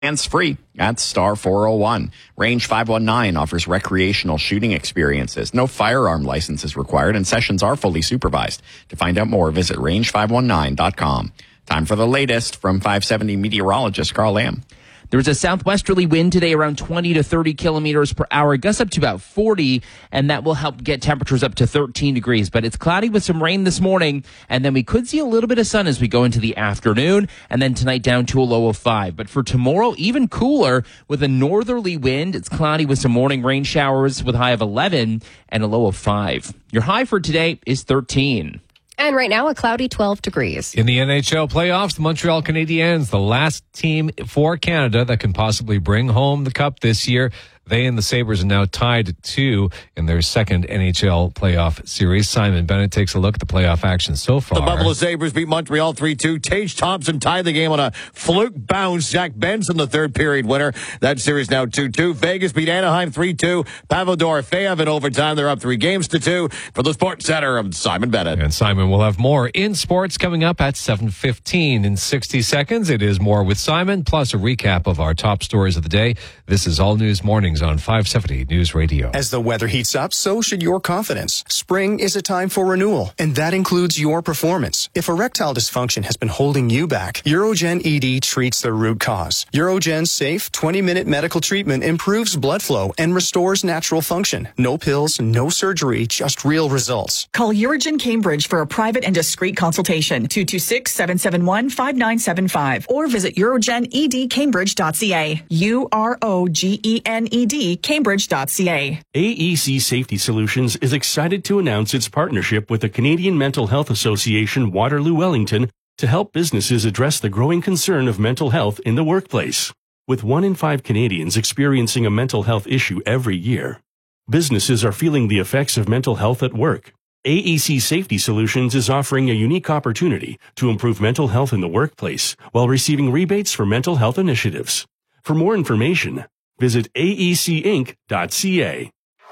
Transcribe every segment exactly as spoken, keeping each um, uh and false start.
Hands-free at star four oh one. Range five one nine offers recreational shooting experiences. No firearm license is required, and sessions are fully supervised. To find out more, visit range five one nine dot com. Time for the latest from five seventy meteorologist Carl Lamb. There's a southwesterly wind today around twenty to thirty kilometers per hour, gusts up to about forty, and that will help get temperatures up to thirteen degrees. But it's cloudy with some rain this morning, and then we could see a little bit of sun as we go into the afternoon, and then tonight down to a low of five. But for tomorrow, even cooler with a northerly wind. It's cloudy with some morning rain showers with a high of eleven and a low of five. Your high for today is thirteen. And right now, a cloudy twelve degrees. In the N H L playoffs, the Montreal Canadiens, the last team for Canada that can possibly bring home the cup this year. They and the Sabres are now tied at two in their second N H L playoff series. Simon Bennett takes a look at the playoff action so far. The Buffalo Sabres beat Montreal three two. Tage Thompson tied the game on a fluke bounce. Jack Benson, the third period winner. That series now two two. Vegas beat Anaheim three two. Pavel Dorofeyev in overtime. They're up three games to two. For the Sports Center, I'm Simon Bennett. And Simon will have more in sports coming up at seven fifteen. In sixty seconds, it is More with Simon, plus a recap of our top stories of the day. This is All News Mornings on five seventy News Radio. As the weather heats up, so should your confidence. Spring is a time for renewal, and that includes your performance. If erectile dysfunction has been holding you back, Urogen E D treats the root cause. Urogen's safe twenty-minute medical treatment improves blood flow and restores natural function. No pills, no surgery, just real results. Call Urogen Cambridge for a private and discreet consultation. two two six, seven seven one, five nine seven five or visit urogen e d cambridge dot c a. U R O G E N E D cambridge dot c a. A E C Safety Solutions is excited to announce its partnership with the Canadian Mental Health Association Waterloo Wellington to help businesses address the growing concern of mental health in the workplace. With one in five Canadians experiencing a mental health issue every year, businesses are feeling the effects of mental health at work. A E C Safety Solutions is offering a unique opportunity to improve mental health in the workplace while receiving rebates for mental health initiatives. For more information, visit A E C inc dot c a.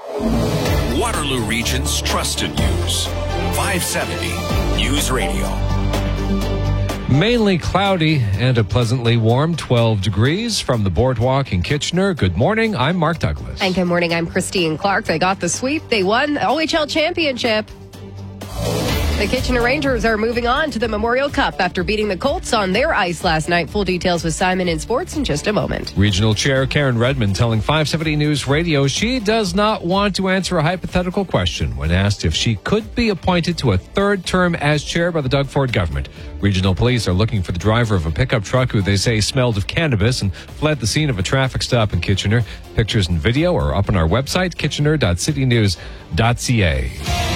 Waterloo Region's trusted news. five seventy News Radio. Mainly cloudy and a pleasantly warm twelve degrees from the boardwalk in Kitchener. Good morning. I'm Mark Douglas. And good morning. I'm Christine Clark. They got the sweep. They won the O H L championship. The Kitchener Rangers are moving on to the Memorial Cup after beating the Colts on their ice last night. Full details with Simon in Sports in just a moment. Regional Chair Karen Redmond telling five seventy News Radio she does not want to answer a hypothetical question when asked if she could be appointed to a third term as chair by the Doug Ford government. Regional police are looking for the driver of a pickup truck who they say smelled of cannabis and fled the scene of a traffic stop in Kitchener. Pictures and video are up on our website, kitchener dot city news dot c a.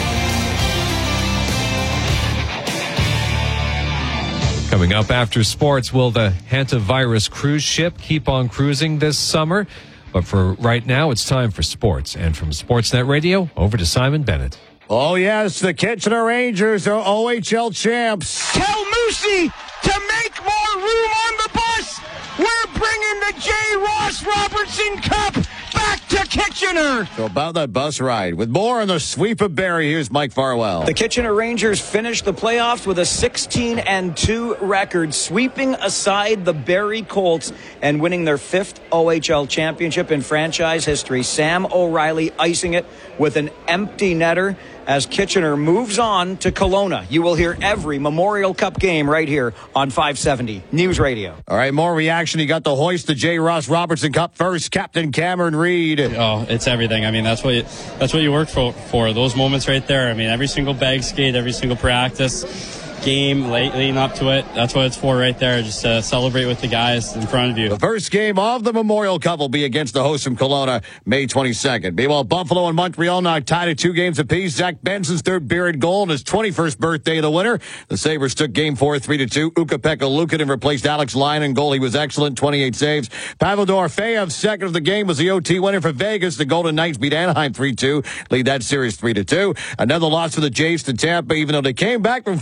Coming up after sports, will the hantavirus cruise ship keep on cruising this summer? But for right now, it's time for sports. And from Sportsnet Radio, over to Simon Bennett. Oh, yes, the Kitchener Rangers are O H L champs. Tell Moosey to make more room on the bus. We're bringing the J. Ross Robertson Cup back to Kitchener. So about that bus ride. With more on the sweep of Barrie, here's Mike Farwell. The Kitchener Rangers finished the playoffs with a sixteen and two record, sweeping aside the Barrie Colts and winning their fifth O H L championship in franchise history. Sam O'Reilly icing it with an empty netter as Kitchener moves on to Kelowna. You will hear every Memorial Cup game right here on five seventy News Radio. All right, more reaction. He got to hoist the J. Ross Robertson Cup first. Captain Cameron Reid. Oh, it's everything. I mean, that's what you, that's what you work for, for. Those moments right there. I mean, every single bag skate, every single practice, game, late, leading up to it. That's what it's for right there, just to celebrate with the guys in front of you. The first game of the Memorial Cup will be against the hosts from Kelowna, May twenty-second. Meanwhile, Buffalo and Montreal now tied at two games apiece. Zach Benson's third period goal and his twenty-first birthday of the winner. The Sabres took game four, three to two. Ukko-Pekka Luukkonen replaced Alex Lyon in goal. He was excellent, twenty-eight saves. Pavel Dorofeyev's second of the game was the O T winner for Vegas. The Golden Knights beat Anaheim three two, lead that series three to two. Another loss for the Jays to Tampa, even though they came back from five nothing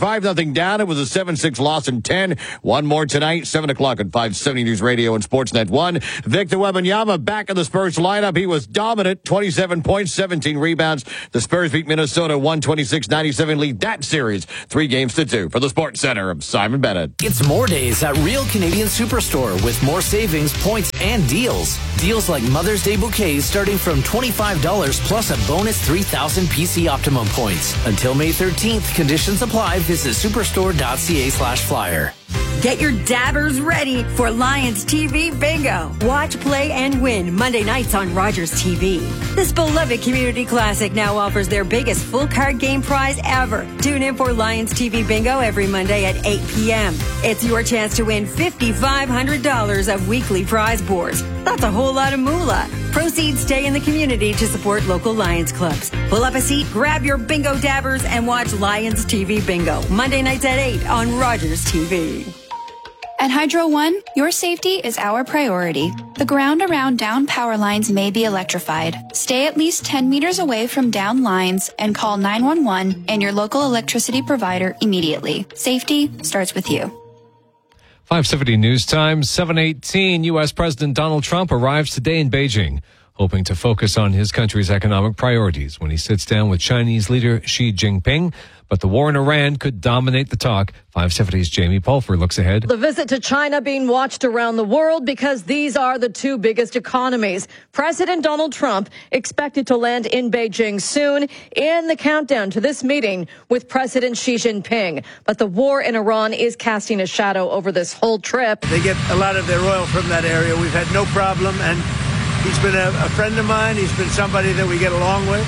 slowing down. It was a seven six loss in ten. One more tonight, seven o'clock on five seventy News Radio and Sportsnet one. Victor Wembanyama back in the Spurs lineup. He was dominant, twenty-seven points, seventeen rebounds. The Spurs beat Minnesota one twenty-six ninety-seven, lead that series three games to two. For the Sports Center, I'm Simon Bennett. It's more days at Real Canadian Superstore with more savings, points, and deals. Deals like Mother's Day bouquets starting from twenty-five dollars plus a bonus three thousand P C Optimum points. Until May thirteenth, conditions apply. Visit superstore.ca slash flyer. Get your dabbers ready for Lions T V Bingo. Watch, play, and win Monday nights on Rogers T V. This beloved community classic now offers their biggest full card game prize ever. Tune in for Lions T V Bingo every Monday at eight p.m. It's your chance to win five thousand five hundred dollars of weekly prize boards. That's a whole lot of moolah. Proceeds stay in the community to support local Lions clubs. Pull up a seat, grab your bingo dabbers, and watch Lions T V Bingo Monday nights at eight on Rogers T V. At Hydro One, your safety is our priority. The ground around down power lines may be electrified. Stay at least ten meters away from down lines and call nine one one and your local electricity provider immediately. Safety starts with you. five seventy News Time, seven eighteen. U S. President Donald Trump arrives today in Beijing, hoping to focus on his country's economic priorities when he sits down with Chinese leader Xi Jinping. But the war in Iran could dominate the talk. five seventy's Jamie Pulfer looks ahead. The visit to China being watched around the world because these are the two biggest economies. President Donald Trump expected to land in Beijing soon in the countdown to this meeting with President Xi Jinping. But the war in Iran is casting a shadow over this whole trip. They get a lot of their oil from that area. We've had no problem, and he's been a, a friend of mine. He's been somebody that we get along with.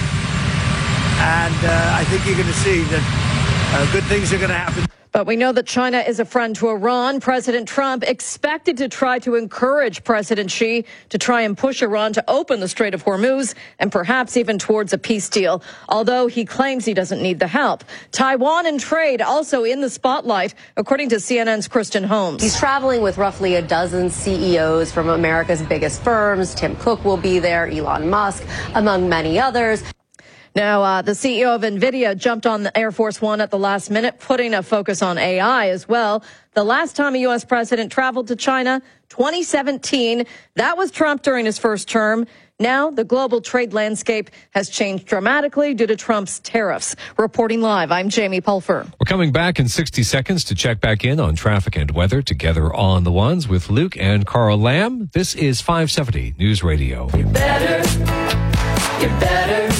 And uh, I think you're going to see that uh, good things are going to happen. But we know that China is a friend to Iran. President Trump expected to try to encourage President Xi to try and push Iran to open the Strait of Hormuz and perhaps even towards a peace deal, although he claims he doesn't need the help. Taiwan and trade also in the spotlight, according to C N N's Kristen Holmes. He's traveling with roughly a dozen C E Os from America's biggest firms. Tim Cook will be there, Elon Musk, among many others. Now, uh, the C E O of NVIDIA jumped on the Air Force One at the last minute, putting a focus on A I as well. The last time a U S president traveled to China, twenty seventeen, that was Trump during his first term. Now, the global trade landscape has changed dramatically due to Trump's tariffs. Reporting live, I'm Jamie Pulfer. We're coming back in sixty seconds to check back in on traffic and weather together on The Ones with Luke and Carl Lamb. This is five seventy News Radio. You're better. You're better.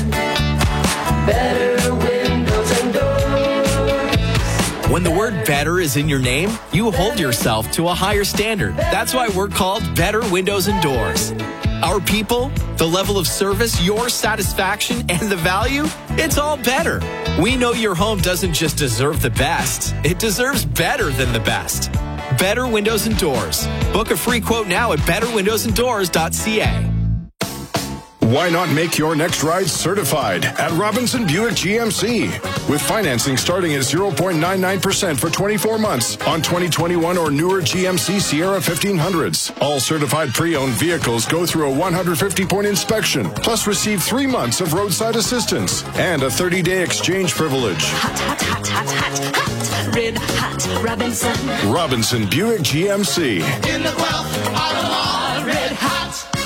Better windows and doors. When the word better is in your name, you hold yourself to a higher standard. That's why we're called Better Windows and Doors. Our people, the level of service, your satisfaction, and the value, it's all better. We know your home doesn't just deserve the best, it deserves better than the best. Better Windows and Doors. Book a free quote now at better windows and doors dot c a. Why not make your next ride certified at Robinson Buick G M C? With financing starting at zero point nine nine percent for twenty-four months on twenty twenty-one or newer G M C Sierra fifteen hundreds. All certified pre-owned vehicles go through a one hundred fifty point inspection, plus receive three months of roadside assistance and a thirty day exchange privilege. Hot, hot, hot, hot, hot, hot. Red hot Robinson. Robinson Buick G M C. In the Guelph, Ottawa, red hot.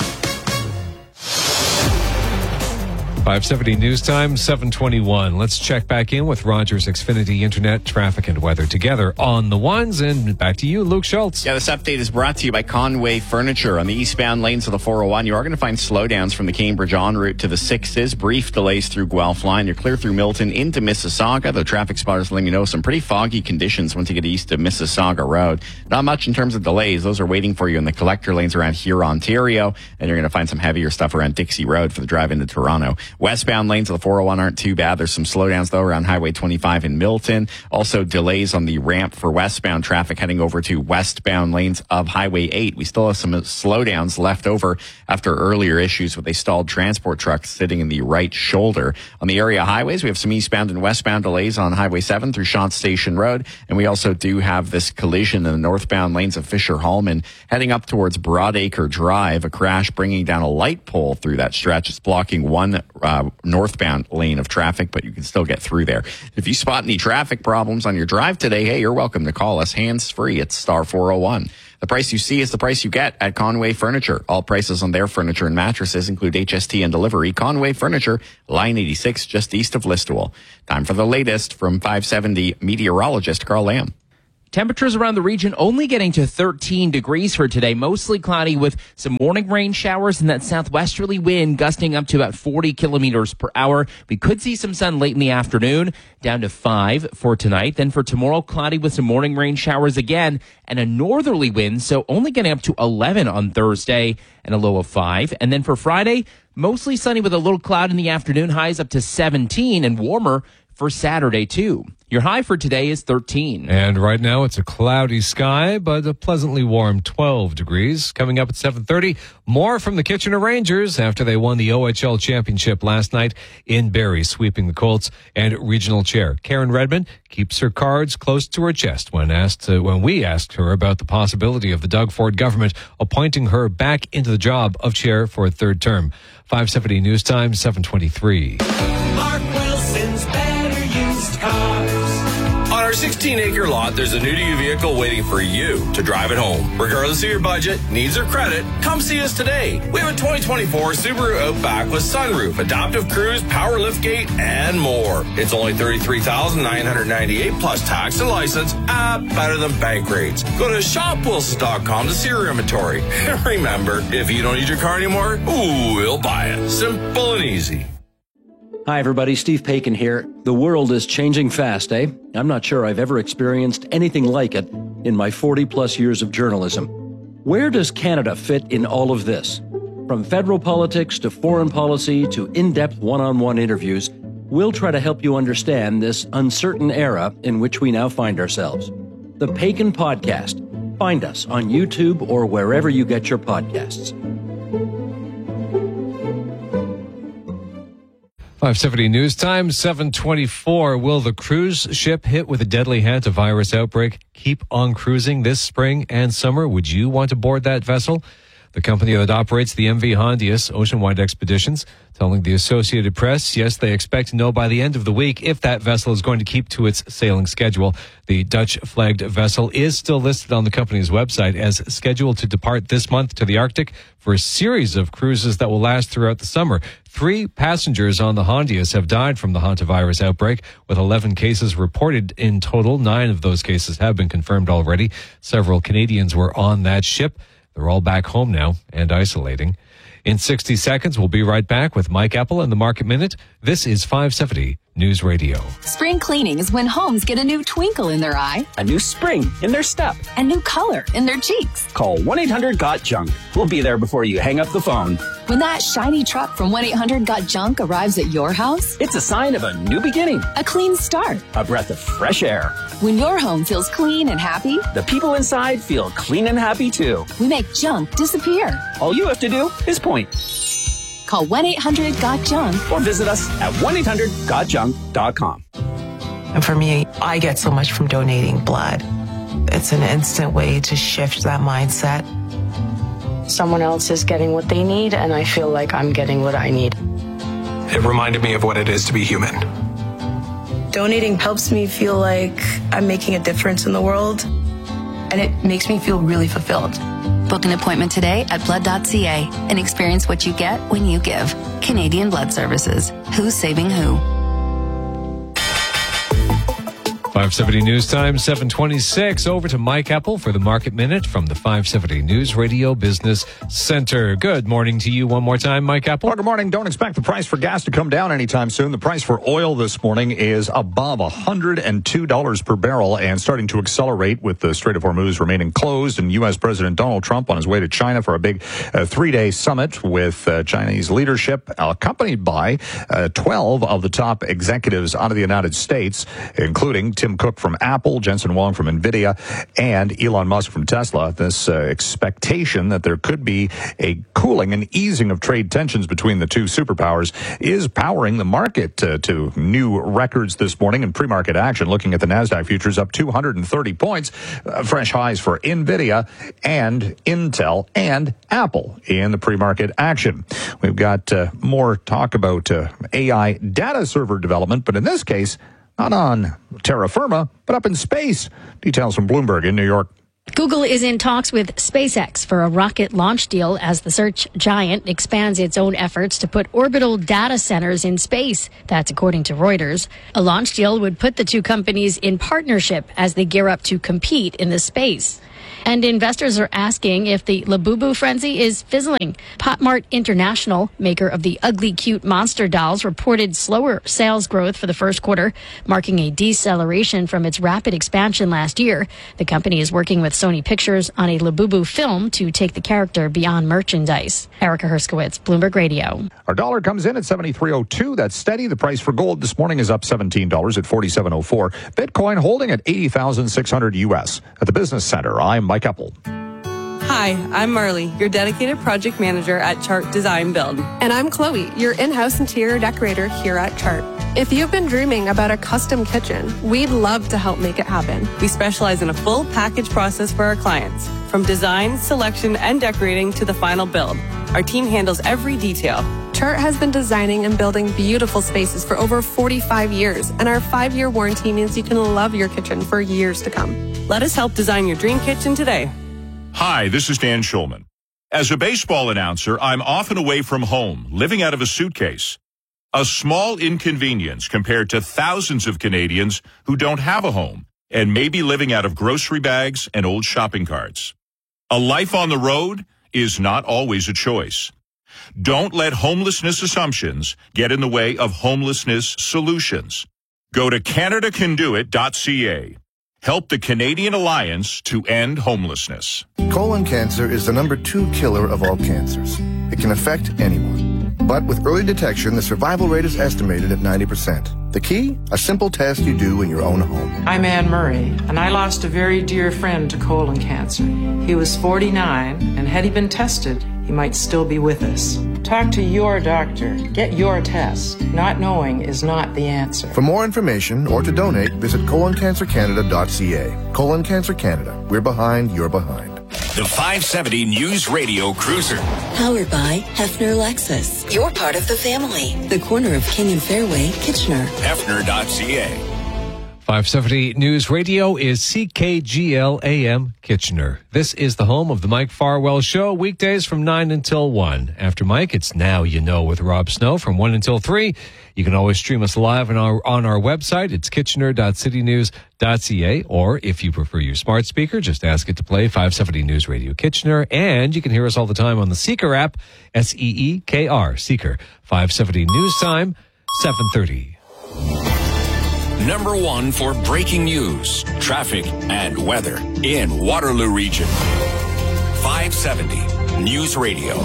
five seventy News Time, seven twenty-one. Let's check back in with Rogers Xfinity Internet, traffic and weather together on The Ones. And back to you, Luke Schultz. Yeah, this update is brought to you by Conway Furniture. On the eastbound lanes of the four oh one, you are going to find slowdowns from the Cambridge en route to the sixes. Brief delays through Guelph line. You're clear through Milton into Mississauga. The traffic spotters letting you know some pretty foggy conditions once you get east of Mississauga Road. Not much in terms of delays. Those are waiting for you in the collector lanes around here, Ontario. And you're going to find some heavier stuff around Dixie Road for the drive into Toronto. Westbound lanes of the four oh one aren't too bad. There's some slowdowns, though, around Highway twenty-five in Milton. Also, delays on the ramp for westbound traffic heading over to westbound lanes of Highway eight. We still have some slowdowns left over after earlier issues with a stalled transport truck sitting in the right shoulder. On the area highways, we have some eastbound and westbound delays on Highway seven through Shant Station Road. And we also do have this collision in the northbound lanes of Fisher-Hallman heading up towards Broadacre Drive. A crash bringing down a light pole through that stretch. It's blocking one uh, uh, northbound lane of traffic, but you can still get through there. If you spot any traffic problems on your drive today, hey, you're welcome to call us hands-free. It's star four oh one. The price you see is the price you get at Conway Furniture. All prices on their furniture and mattresses include H S T and delivery. Conway Furniture, line eighty-six, just east of Listowel. Time for the latest from five seventy meteorologist Carl Lamb. Temperatures around the region only getting to thirteen degrees for today, mostly cloudy with some morning rain showers and that southwesterly wind gusting up to about forty kilometers per hour. We could see some sun late in the afternoon, down to five for tonight. Then for tomorrow, cloudy with some morning rain showers again and a northerly wind, so only getting up to eleven on Thursday and a low of five. And then for Friday, mostly sunny with a little cloud in the afternoon, highs up to seventeen and warmer for Saturday too. Your high for today is thirteen. And right now it's a cloudy sky, but a pleasantly warm twelve degrees. Coming up at seven thirty, more from the Kitchener Rangers after they won the O H L championship last night in Barrie, sweeping the Colts. And regional chair Karen Redmond keeps her cards close to her chest when asked uh, when we asked her about the possibility of the Doug Ford government appointing her back into the job of chair for a third term. five seventy News Time, seven twenty-three. Mark Wilson's Better Used Cars. On our sixteen acre lot, there's a new-to-you vehicle waiting for you to drive it home. Regardless of your budget, needs, or credit, come see us today. We have a twenty twenty-four Subaru Outback with sunroof, adaptive cruise, power liftgate, and more. It's only thirty-three thousand nine hundred ninety-eight dollars plus tax and license, ah, better than bank rates. Go to shop wilson dot com to see your inventory. Remember, if you don't need your car anymore, ooh, we'll buy it. Simple and easy. Hi, everybody. Steve Paikin here. The world is changing fast, eh? I'm not sure I've ever experienced anything like it in my forty-plus years of journalism. Where does Canada fit in all of this? From federal politics to foreign policy to in-depth one-on-one interviews, we'll try to help you understand this uncertain era in which we now find ourselves. The Paikin Podcast. Find us on YouTube or wherever you get your podcasts. five seventy News Time, seven twenty-four. Will the cruise ship hit with a deadly hantavirus outbreak keep on cruising this spring and summer? Would you want to board that vessel? The company that operates the M V Hondius Oceanwide Expeditions telling the Associated Press, yes, they expect to know by the end of the week if that vessel is going to keep to its sailing schedule. The Dutch-flagged vessel is still listed on the company's website as scheduled to depart this month to the Arctic for a series of cruises that will last throughout the summer. Three passengers on the Hondius have died from the hantavirus outbreak, with eleven cases reported in total. Nine of those cases have been confirmed already. Several Canadians were on that ship. They're all back home now and isolating. In sixty seconds, we'll be right back with Mike Apple and the Market Minute. This is five seventy News Radio. Spring cleaning is when homes get a new twinkle in their eye, a new spring in their step, a new color in their cheeks. Call one eight hundred got junk. We'll be there before you hang up the phone. When that shiny truck from one eight hundred got junk arrives at your house, it's a sign of a new beginning, a clean start, a breath of fresh air. When your home feels clean and happy, the people inside feel clean and happy too. We make junk disappear. All you have to do is point. Call one eight hundred got junk or visit us at one eight hundred got junk dot com. And for me, I get so much from donating blood. It's an instant way to shift that mindset. Someone else is getting what they need, and I feel like I'm getting what I need. It reminded me of what it is to be human. Donating helps me feel like I'm making a difference in the world, and it makes me feel really fulfilled. Book an appointment today at blood dot c a and experience what you get when you give. Canadian Blood Services. Who's saving who? five seventy News Time, seven twenty-six. Over to Mike Apple for the Market Minute from the five seventy News Radio Business Center. Good morning to you one more time, Mike Apple. Well, good morning. Don't expect the price for gas to come down anytime soon. The price for oil this morning is above one hundred two dollars per barrel and starting to accelerate with the Strait of Hormuz remaining closed and U S President Donald Trump on his way to China for a big uh, three-day summit with uh, Chinese leadership, accompanied by uh, twelve of the top executives out of the United States, including Tim Tim Cook from Apple, Jensen Huang from NVIDIA, and Elon Musk from Tesla. This uh, expectation that there could be a cooling and easing of trade tensions between the two superpowers is powering the market uh, to new records this morning in pre-market action. Looking at the NASDAQ futures, up two hundred thirty points, uh, fresh highs for NVIDIA and Intel and Apple in the pre-market action. We've got uh, more talk about uh, A I data server development, but in this case, not on terra firma, but up in space. Details from Bloomberg in New York. Google is in talks with SpaceX for a rocket launch deal as the search giant expands its own efforts to put orbital data centers in space. That's according to Reuters. A launch deal would put the two companies in partnership as they gear up to compete in the space. And investors are asking if the Labubu frenzy is fizzling. Potmart International, maker of the ugly cute monster dolls, reported slower sales growth for the first quarter, marking a deceleration from its rapid expansion last year. The company is working with Sony Pictures on a Labubu film to take the character beyond merchandise. Erica Herskowitz, Bloomberg Radio. Our dollar comes in at seventy-three oh two. That's steady. The price for gold this morning is up seventeen dollars at forty-seven oh four. Bitcoin holding at eighty thousand six hundred U S. At the Business Center, I'm Mike Epple. Hi, I'm Marley, your dedicated project manager at Chart Design Build. And I'm Chloe, your in-house interior decorator here at Chart. If you've been dreaming about a custom kitchen, we'd love to help make it happen. We specialize in a full package process for our clients, from design, selection, and decorating to the final build. Our team handles every detail. Chart has been designing and building beautiful spaces for over forty-five years, and our five-year warranty means you can love your kitchen for years to come. Let us help design your dream kitchen today. Hi, this is Dan Schulman. As a baseball announcer, I'm often away from home, living out of a suitcase. A small inconvenience compared to thousands of Canadians who don't have a home and may be living out of grocery bags and old shopping carts. A life on the road is not always a choice. Don't let homelessness assumptions get in the way of homelessness solutions. Go to Canada Can Do It dot C A. Help the Canadian Alliance to end homelessness. Colon cancer is the number two killer of all cancers. It can affect anyone. But with early detection, the survival rate is estimated at ninety percent. The key? A simple test you do in your own home. I'm Anne Murray, and I lost a very dear friend to colon cancer. He was forty-nine, and had he been tested, he might still be with us. Talk to your doctor. Get your test. Not knowing is not the answer. For more information or to donate, visit colon cancer canada dot C A. Colon Cancer Canada. We're behind, you're behind. The five seventy News Radio Cruiser. Powered by Hefner Lexus. You're part of the family. The corner of King and Fairway, Kitchener. Hefner dot C A. five seventy News Radio is C K G L A M Kitchener. This is the home of the Mike Farwell Show, weekdays from nine until one. After Mike, it's Now You Know with Rob Snow from one until three. You can always stream us live on our, on our website. It's kitchener dot city news dot c a, or if you prefer your smart speaker, just ask it to play five seventy News Radio Kitchener. And you can hear us all the time on the Seeker app, S E E K R, Seeker. five seventy News Time, seven thirty. Number one for breaking news, traffic, and weather in Waterloo Region. five seventy News Radio.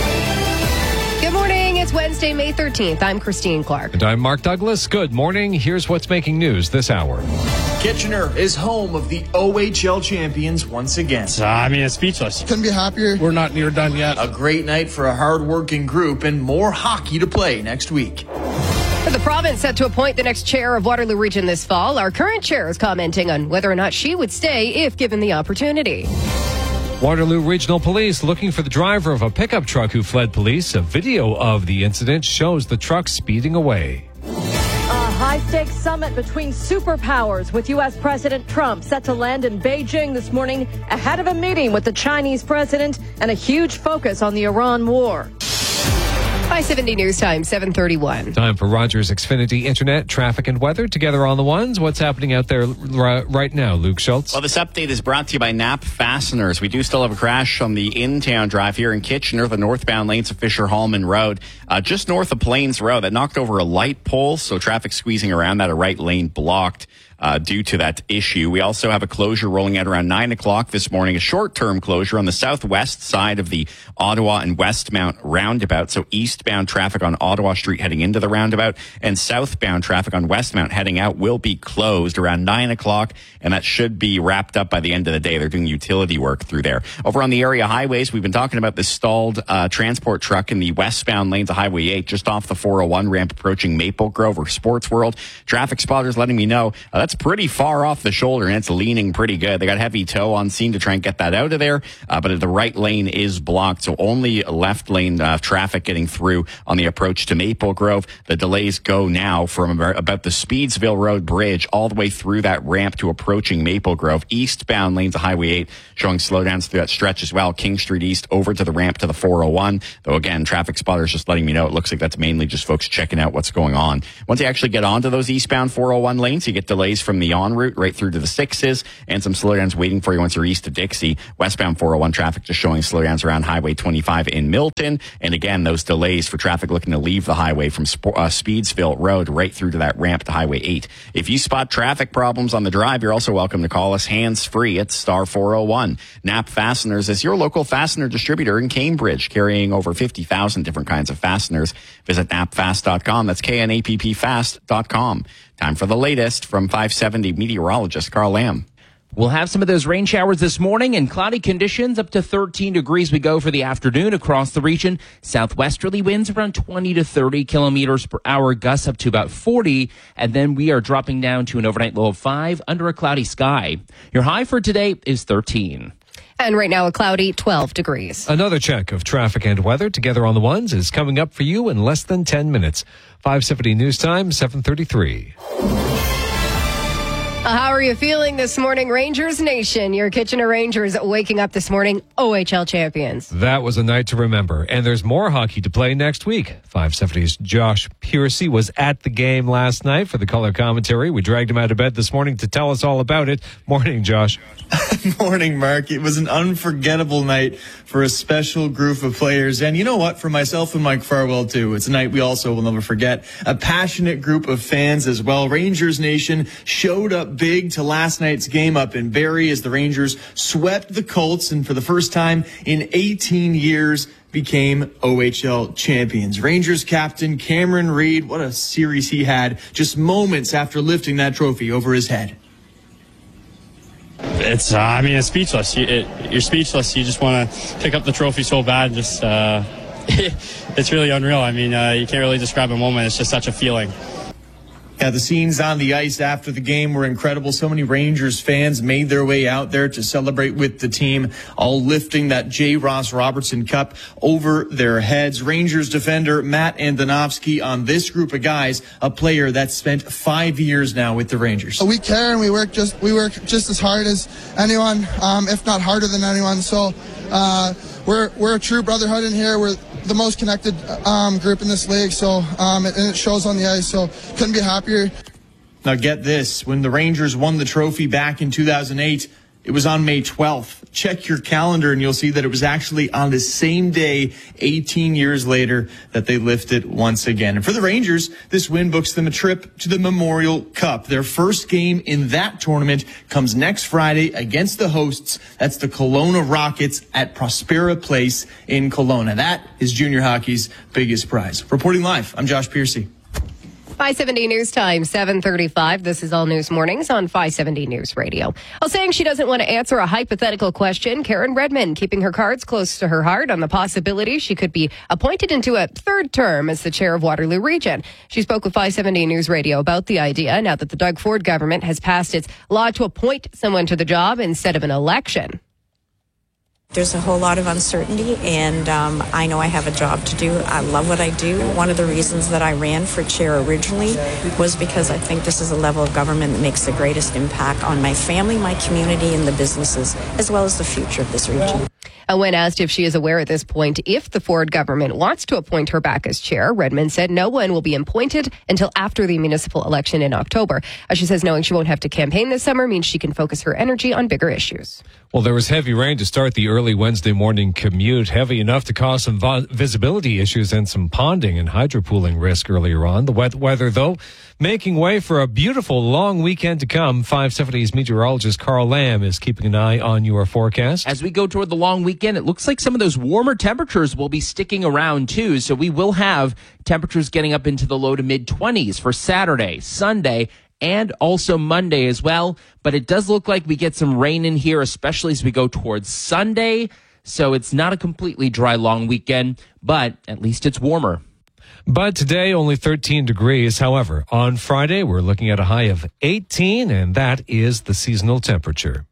Good morning. It's Wednesday, May thirteenth. I'm Christine Clark. And I'm Mark Douglas. Good morning. Here's what's making news this hour. Kitchener is home of the O H L champions once again. Uh, I mean, it's speechless. Couldn't be happier. We're not near done yet. A great night for a hard-working group and more hockey to play next week. The province set to appoint the next chair of Waterloo Region this fall. Our current chair is commenting on whether or not she would stay if given the opportunity. Waterloo Regional Police looking for the driver of a pickup truck who fled police. A video of the incident shows the truck speeding away. A high-stakes summit between superpowers with U S President Trump set to land in Beijing this morning ahead of a meeting with the Chinese president and a huge focus on the Iran war. five seventy News Time, seven thirty-one. Time for Rogers Xfinity Internet, traffic and weather together on the ones. What's happening out there r- right now, Luke Schultz? Well, this update is brought to you by Knapp Fasteners. We do still have a crash on the in-town drive here in Kitchener, the northbound lanes of Fisher-Hallman Road, uh, just north of Plains Road. That knocked over a light pole, so traffic squeezing around that, a right lane blocked. uh, due to that issue. We also have a closure rolling out around nine o'clock this morning, a short-term closure on the southwest side of the Ottawa and Westmount roundabout. So eastbound traffic on Ottawa Street heading into the roundabout and southbound traffic on Westmount heading out will be closed around nine o'clock, and that should be wrapped up by the end of the day. They're doing utility work through there. Over on the area highways, we've been talking about this stalled uh, transport truck in the westbound lanes of Highway eight, just off the four oh one ramp approaching Maple Grove or Sports World. Traffic spotters letting me know uh, that's pretty far off the shoulder, and it's leaning pretty good. They got heavy tow on scene to try and get that out of there, uh, but the right lane is blocked, so only left lane uh, traffic getting through on the approach to Maple Grove. The delays go now from about the Speedsville Road Bridge all the way through that ramp to approaching Maple Grove. Eastbound lanes of Highway eight showing slowdowns through that stretch as well. King Street East over to the ramp to the four oh one. Though again, traffic spotters just letting me know it looks like that's mainly just folks checking out what's going on. Once you actually get onto those eastbound four oh one lanes, you get delays from the en route right through to the sixes and some slowdowns waiting for you once you're east of Dixie. Westbound four oh one traffic just showing slowdowns around Highway twenty-five in Milton. And again, those delays for traffic looking to leave the highway from Sp- uh, Speedsville Road right through to that ramp to Highway eight. If you spot traffic problems on the drive, you're also welcome to call us hands-free at star four oh one. Knapp Fasteners is your local fastener distributor in Cambridge, carrying over fifty thousand different kinds of fasteners. Visit knapp fast dot com. That's K N A P P fast dot com. Time for the latest from five seventy meteorologist Carl Lamb. We'll have some of those rain showers this morning and cloudy conditions up to thirteen degrees we go for the afternoon across the region. Southwesterly winds around twenty to thirty kilometers per hour, gusts up to about forty. And then we are dropping down to an overnight low of five under a cloudy sky. Your high for today is thirteen. And right now a cloudy twelve degrees. Another check of traffic and weather together on the ones is coming up for you in less than ten minutes. five seventy News Time, seven thirty-three. Uh, how are you feeling this morning, Rangers Nation? Your Kitchener Rangers waking up this morning, O H L champions. That was a night to remember. And there's more hockey to play next week. five seventy's Josh Piercy was at the game last night for the color commentary. We dragged him out of bed this morning to tell us all about it. Morning, Josh. Morning, Mark. It was an unforgettable night for a special group of players. And you know what? For myself and Mike Farwell, too. It's a night we also will never forget. A passionate group of fans as well. Rangers Nation showed up big to last night's game up in Barrie as the Rangers swept the Colts and for the first time in eighteen years became O H L champions. Rangers captain Cameron Reid, what a series he had just moments after lifting that trophy over his head. It's, uh, I mean, it's speechless. You, it, you're speechless. You just want to pick up the trophy so bad. Just, uh, it's really unreal. I mean, uh, you can't really describe a moment. It's just such a feeling. Yeah, the scenes on the ice after the game were incredible. So many Rangers fans made their way out there to celebrate with the team, all lifting that J. Ross Robertson Cup over their heads. Rangers defender Matt Andonovski on this group of guys, a player that's spent five years now with the Rangers. We care and we work just we work just as hard as anyone, um, if not harder than anyone. So uh, we're we're a true brotherhood in here. We're the most connected um, group in this league, so um, and it shows on the ice, so couldn't be happier. Now get this, when the Rangers won the trophy back in two thousand eight, it was on May twelfth. Check your calendar and you'll see that it was actually on the same day, eighteen years later, that they lifted once again. And for the Rangers, this win books them a trip to the Memorial Cup. Their first game in that tournament comes next Friday against the hosts. That's the Kelowna Rockets at Prospera Place in Kelowna. That is junior hockey's biggest prize. Reporting live, I'm Josh Piercy. five seventy News Time, seven thirty-five. This is All News Mornings on five seventy News Radio. While saying she doesn't want to answer a hypothetical question, Karen Redmond keeping her cards close to her heart on the possibility she could be appointed into a third term as the chair of Waterloo Region. She spoke with five seventy News Radio about the idea now that the Doug Ford government has passed its law to appoint someone to the job instead of an election. There's a whole lot of uncertainty, and um, I know I have a job to do. I love what I do. One of the reasons that I ran for chair originally was because I think this is a level of government that makes the greatest impact on my family, my community, and the businesses, as well as the future of this region. And when asked if she is aware at this point if the Ford government wants to appoint her back as chair, Redmond said no one will be appointed until after the municipal election in October. As she says knowing she won't have to campaign this summer means she can focus her energy on bigger issues. Well, there was heavy rain to start the early Wednesday morning commute, heavy enough to cause some vo- visibility issues and some ponding and hydropooling risk earlier on. The wet weather, though, making way for a beautiful long weekend to come. five seventy's meteorologist Carl Lamb is keeping an eye on your forecast. As we go toward the long weekend, it looks like some of those warmer temperatures will be sticking around too. So we will have temperatures getting up into the low to mid twenties for Saturday, Sunday, and also Monday as well. But it does look like we get some rain in here, especially as we go towards Sunday. So it's not a completely dry long weekend, but at least it's warmer. But today, only thirteen degrees. However, on Friday, we're looking at a high of eighteen, and that is the seasonal temperature.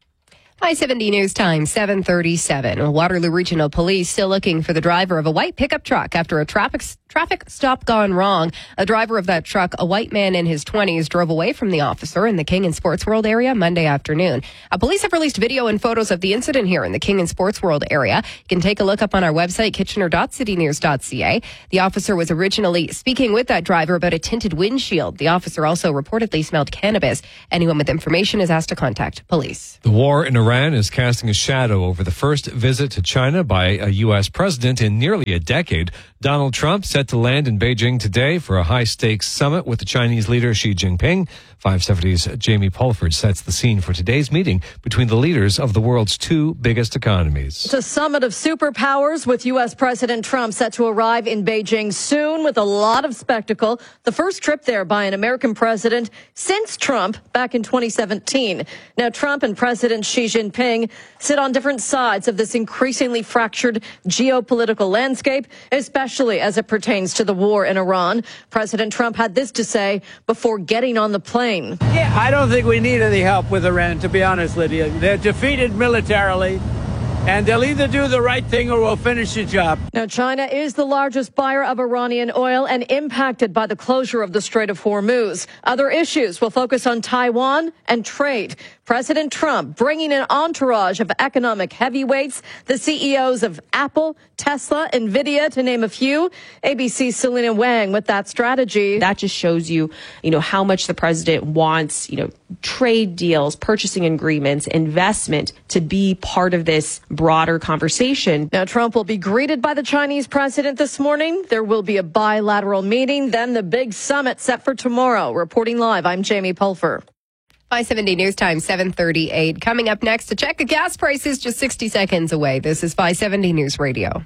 five seventy News Time, seven thirty-seven. Waterloo Regional Police still looking for the driver of a white pickup truck after a traffic traffic stop gone wrong. A driver of that truck, a white man in his twenties, drove away from the officer in the King and Sports World area Monday afternoon. Uh, police have released video and photos of the incident here in the King and Sports World area. You can take a look up on our website, kitchener dot city news dot c a. The officer was originally speaking with that driver about a tinted windshield. The officer also reportedly smelled cannabis. Anyone with information is asked to contact police. The war in Iran is casting a shadow over the first visit to China by a U S president in nearly a decade. Donald Trump set to land in Beijing today for a high-stakes summit with the Chinese leader Xi Jinping. five seventy's Jamie Pulford sets the scene for today's meeting between the leaders of the world's two biggest economies. It's a summit of superpowers with U S. President Trump set to arrive in Beijing soon with a lot of spectacle. The first trip there by an American president since Trump back in twenty seventeen. Now, Trump and President Xi Jinping sit on different sides of this increasingly fractured geopolitical landscape, especially as it pertains to the war in Iran. President Trump had this to say before getting on the plane. Yeah, I don't think we need any help with Iran, to be honest, Lydia. They're defeated militarily, and they'll either do the right thing or we'll finish the job. Now, China is the largest buyer of Iranian oil and impacted by the closure of the Strait of Hormuz. Other issues will focus on Taiwan and trade. President Trump bringing an entourage of economic heavyweights, the C E Os of Apple, Tesla, Nvidia, to name a few. A B C's Selena Wang with that strategy. That just shows you, you know, how much the president wants, you know, trade deals, purchasing agreements, investment to be part of this broader conversation. Now, Trump will be greeted by the Chinese president this morning. There will be a bilateral meeting, then the big summit set for tomorrow. Reporting live, I'm Jamie Pulfer. five seventy News Time, seven thirty-eight. Coming up next, to check the gas prices just sixty seconds away. This is five seventy News Radio.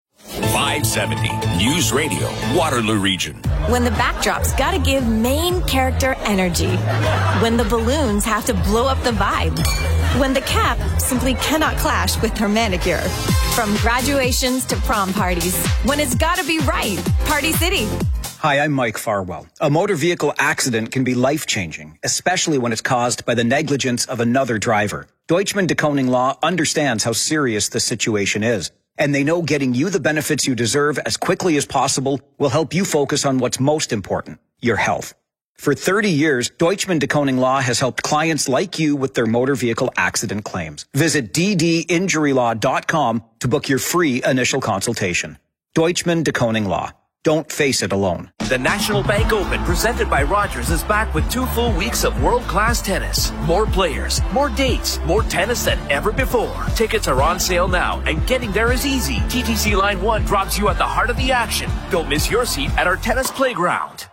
five seventy News Radio, Waterloo Region. When the backdrop's gotta give main character energy. When the balloons have to blow up the vibe. When the cap simply cannot clash with her manicure. From graduations to prom parties. When it's gotta be right. Party City. Hi, I'm Mike Farwell. A motor vehicle accident can be life-changing, especially when it's caused by the negligence of another driver. Deutschman de Koning Law understands how serious the situation is, and they know getting you the benefits you deserve as quickly as possible will help you focus on what's most important, your health. For thirty years, Deutschman de Koning Law has helped clients like you with their motor vehicle accident claims. Visit d d injury law dot com to book your free initial consultation. Deutschman de Koning Law. Don't face it alone. The National Bank Open, presented by Rogers, is back with two full weeks of world-class tennis. More players, more dates, more tennis than ever before. Tickets are on sale now, and getting there is easy. T T C Line one drops you at the heart of the action. Don't miss your seat at our tennis playground.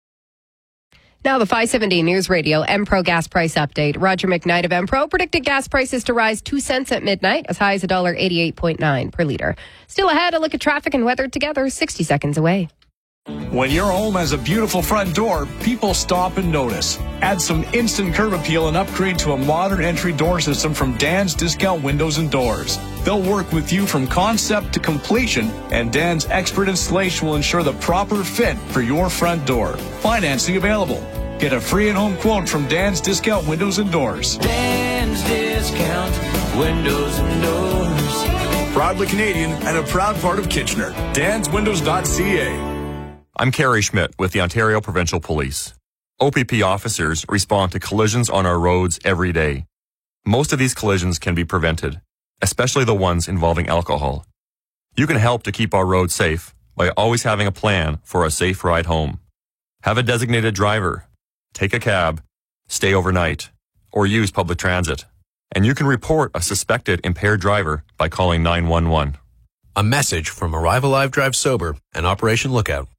Now the five seventy News Radio Empro gas price update. Roger McKnight of Empro predicted gas prices to rise two cents at midnight, as high as one dollar eighty-eight point nine per liter. Still ahead, a look at traffic and weather together, sixty seconds away. When your home has a beautiful front door, people stop and notice. Add some instant curb appeal and upgrade to a modern entry door system from Dan's Discount Windows and Doors. They'll work with you from concept to completion, and Dan's expert installation will ensure the proper fit for your front door. Financing available. Get a free and home quote from Dan's Discount Windows and Doors. Dan's Discount Windows and Doors. Proudly Canadian and a proud part of Kitchener. dans windows dot c a. I'm Kerry Schmidt with the Ontario Provincial Police. O P P officers respond to collisions on our roads every day. Most of these collisions can be prevented, especially the ones involving alcohol. You can help to keep our roads safe by always having a plan for a safe ride home. Have a designated driver, take a cab, stay overnight, or use public transit. And you can report a suspected impaired driver by calling nine one one. A message from Arrive Alive Drive Sober and Operation Lookout.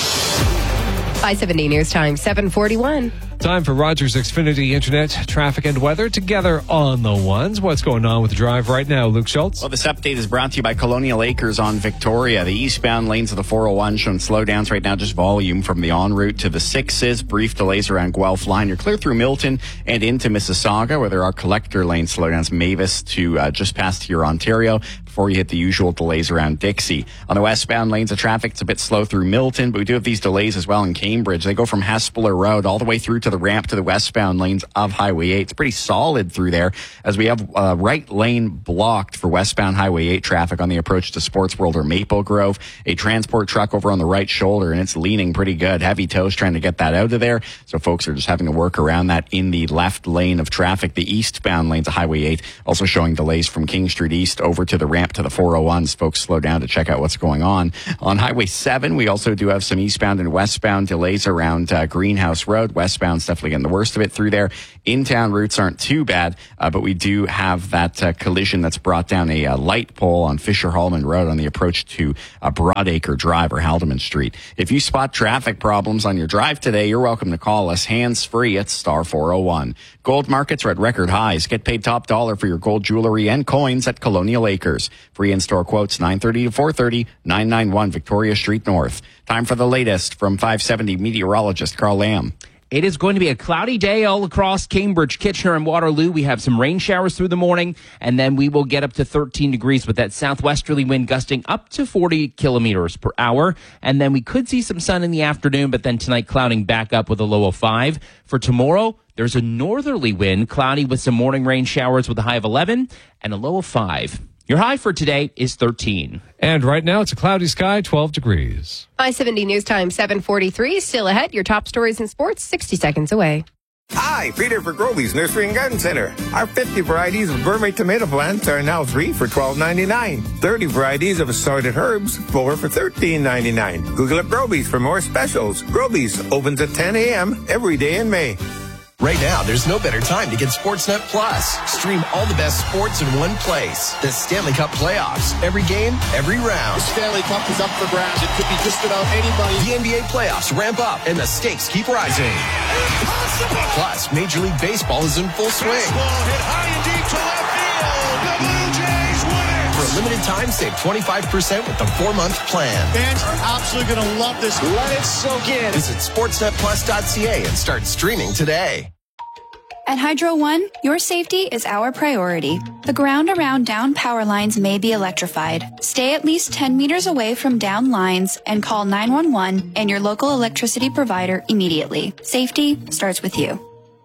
five seventy News Time, seven forty-one. Time for Rogers Xfinity Internet, traffic and weather together on the ones. What's going on with the drive right now, Luke Schultz? Well, this update is brought to you by Colonial Acres on Victoria. The eastbound lanes of the four oh one showing slowdowns right now, just volume from the en route to the sixes. Brief delays around Guelph line. You're clear through Milton and into Mississauga, where there are collector lane slowdowns. Mavis to uh, just past here, Ontario, before you hit the usual delays around Dixie. On the westbound lanes of traffic, it's a bit slow through Milton, but we do have these delays as well in Cambridge. They go from Hespeler Road all the way through to the ramp to the westbound lanes of Highway eight. It's pretty solid through there, as we have uh, right lane blocked for westbound Highway eight traffic on the approach to Sports World or Maple Grove. A transport truck over on the right shoulder, and it's leaning pretty good. Heavy tows trying to get that out of there, so folks are just having to work around that in the left lane of traffic. The eastbound lanes of Highway eight also showing delays from King Street East over to the ramp to the four oh ones. Folks slow down to check out what's going on. On Highway seven, we also do have some eastbound and westbound delays around uh, Greenhouse Road. Westbound's definitely getting the worst of it through there. In-town routes aren't too bad, uh, but we do have that uh, collision that's brought down a uh, light pole on Fisher-Hallman Road on the approach to uh, Broadacre Drive or Haldeman Street. If you spot traffic problems on your drive today, you're welcome to call us hands-free at star four oh one. Gold markets are at record highs. Get paid top dollar for your gold jewelry and coins at Colonial Acres. Free in-store quotes nine thirty to four thirty, nine ninety-one Victoria Street North. Time for the latest from five seventy meteorologist Carl Lamb. It is going to be a cloudy day all across Cambridge, Kitchener, and Waterloo. We have some rain showers through the morning, and then we will get up to thirteen degrees with that southwesterly wind gusting up to forty kilometers per hour. And then we could see some sun in the afternoon, but then tonight clouding back up with a low of five. For tomorrow, there's a northerly wind, cloudy with some morning rain showers with a high of eleven and a low of five. Your high for today is thirteen. And right now, it's a cloudy sky, twelve degrees. five seventy News Time, seven forty-three. Still ahead, your top stories in sports, sixty seconds away. Hi, Peter for Groby's Nursery and Garden Center. Our fifty varieties of gourmet tomato plants are now three for twelve ninety-nine. thirty varieties of assorted herbs, four for thirteen ninety-nine. Google up Groby's for more specials. Groby's opens at ten a.m. every day in May. Right now, there's no better time to get Sportsnet Plus. Stream all the best sports in one place. The Stanley Cup playoffs. Every game, every round. The Stanley Cup is up for grabs. It could be just about anybody. The N B A playoffs ramp up, and the stakes keep rising. Impossible! Plus, Major League Baseball is in full swing. Baseball hit high and deep to left field. The Blue Jays win it! For a limited time, save twenty-five percent with the four-month plan. Fans are absolutely going to love this. Let it soak in. Visit sportsnet plus dot c a and start streaming today. At Hydro One, your safety is our priority. The ground around down power lines may be electrified. Stay at least ten meters away from down lines and call nine one one and your local electricity provider immediately. Safety starts with you.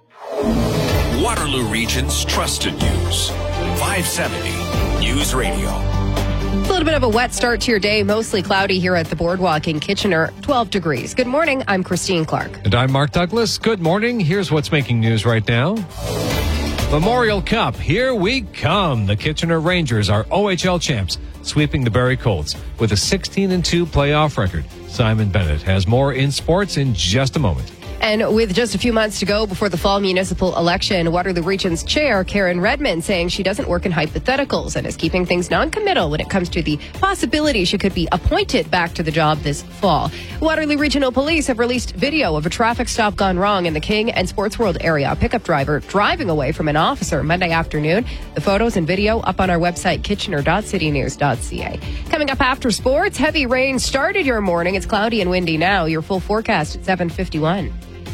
Waterloo Region's trusted news. five seventy News Radio. A little bit of a wet start to your day, mostly cloudy here at the Boardwalk in Kitchener, twelve degrees. Good morning, I'm Christine Clark. And I'm Mark Douglas. Good morning. Here's what's making news right now. Memorial Cup, here we come. The Kitchener Rangers are O H L champs, sweeping the Barrie Colts with a sixteen and two playoff record. Simon Bennett has more in sports in just a moment. And with just a few months to go before the fall municipal election, Waterloo Region's chair, Karen Redmond, saying she doesn't work in hypotheticals and is keeping things non-committal when it comes to the possibility she could be appointed back to the job this fall. Waterloo Regional Police have released video of a traffic stop gone wrong in the King and Sports World area. A pickup driver driving away from an officer Monday afternoon. The photos and video up on our website, kitchener dot city news dot c a. Coming up after sports, heavy rain started your morning. It's cloudy and windy now. Your full forecast at seven fifty-one.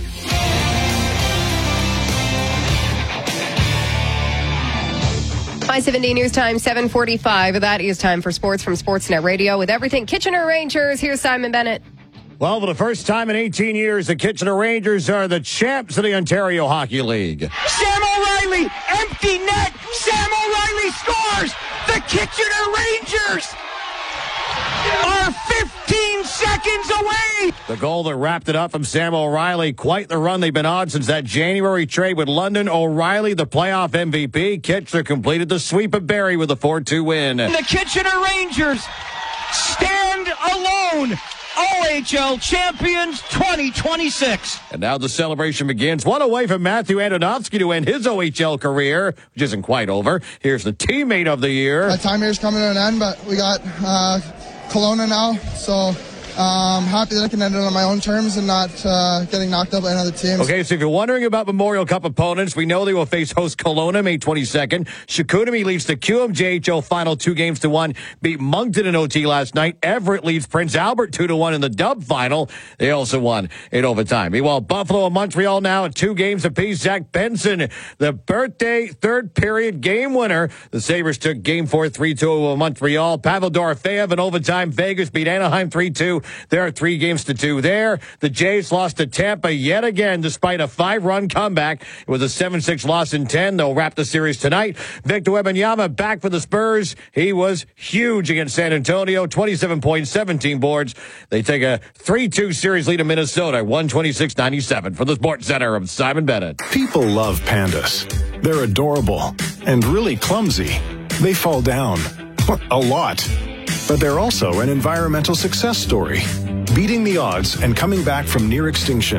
five seventy News Time, seven forty-five. That is time for sports from Sportsnet Radio with everything Kitchener Rangers. Here's Simon Bennett. Well, for the first time in eighteen years, the Kitchener Rangers are the champs of the Ontario Hockey League. Sam O'Reilly, empty net. Sam O'Reilly scores. The Kitchener Rangers are fifteen seconds away. The goal that wrapped it up from Sam O'Reilly. Quite the run they've been on since that January trade with London. O'Reilly, the playoff M V P. Kitchener completed the sweep of Barrie with a four two win. The Kitchener Rangers stand alone O H L champions twenty twenty-six. And now the celebration begins. One away from Matthew Antonovsky to end his O H L career, which isn't quite over. Here's the teammate of the year. My time here is coming to an end, but we got uh, Kelowna now, so I'm um, happy that I can end it on my own terms and not uh, getting knocked out by another team. Okay, so if you're wondering about Memorial Cup opponents, we know they will face host Kelowna May twenty-second. Chicoutimi leads the Q M J H L final two games to one. Beat Moncton in O T last night. Everett leads Prince Albert two to one in the dub final. They also won in overtime. Meanwhile, Buffalo and Montreal now at two games apiece. Zach Benson, the birthday third period game winner. The Sabres took game four, three two over Montreal. Pavel Dorofeyev in overtime. Vegas beat Anaheim three two. There are three games to two there. The Jays lost to Tampa yet again despite a five-run comeback. It was a seven six loss in ten. They'll wrap the series tonight. Victor Wembanyama back for the Spurs. He was huge against San Antonio. twenty-seven points, seventeen boards. They take a three two series lead in Minnesota. one twenty-six ninety-seven. For the Sports Center, I'm Simon Bennett. People love pandas. They're adorable and really clumsy. They fall down a lot. But they're also an environmental success story, beating the odds and coming back from near extinction.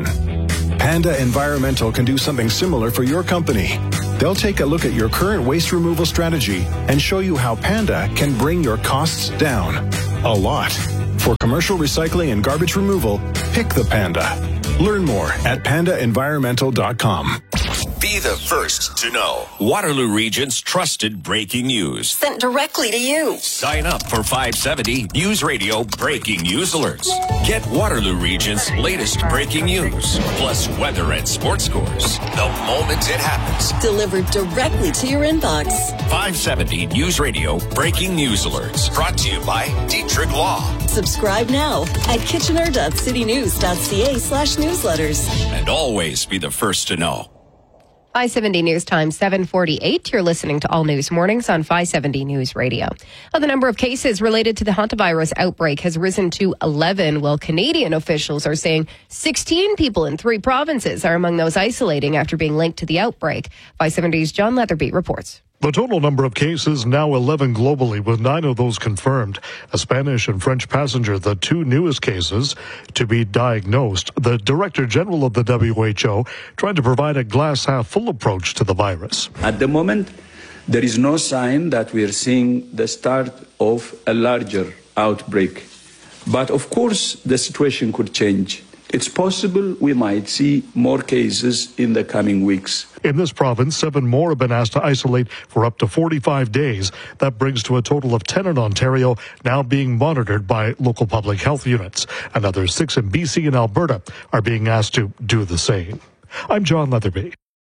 Panda Environmental can do something similar for your company. They'll take a look at your current waste removal strategy and show you how Panda can bring your costs down a lot. For commercial recycling and garbage removal, pick the Panda. Learn more at panda environmental dot com. Be the first to know. Waterloo Region's trusted breaking news. Sent directly to you. Sign up for five seventy News Radio breaking news alerts. Get Waterloo Region's latest breaking news, plus weather and sports scores, the moment it happens. Delivered directly to your inbox. five seventy News Radio breaking news alerts. Brought to you by Dietrich Law. Subscribe now at kitchener dot city news dot c a slash newsletters. And always be the first to know. five seventy News Time, seven forty-eight. You're listening to All News Mornings on five seventy News Radio. Well, the number of cases related to the hantavirus outbreak has risen to eleven, while Canadian officials are saying sixteen people in three provinces are among those isolating after being linked to the outbreak. five seventy's John Leatherby reports. The total number of cases now eleven globally, with nine of those confirmed. A Spanish and French passenger, the two newest cases to be diagnosed. The Director General of the W H O tried to provide a glass-half-full approach to the virus. At the moment, there is no sign that we are seeing the start of a larger outbreak. But of course, the situation could change. It's possible we might see more cases in the coming weeks. In this province, seven more have been asked to isolate for up to forty-five days. That brings to a total of ten in Ontario, now being monitored by local public health units. Another six in B C and Alberta are being asked to do the same. I'm John Leatherby.